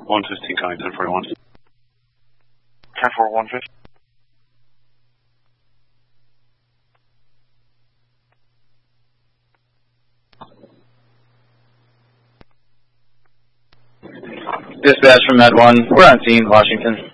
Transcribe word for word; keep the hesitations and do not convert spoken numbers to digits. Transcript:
one fifteen going ten forty-one. ten four one fifty. Dispatch from Med one. We're on scene, Washington.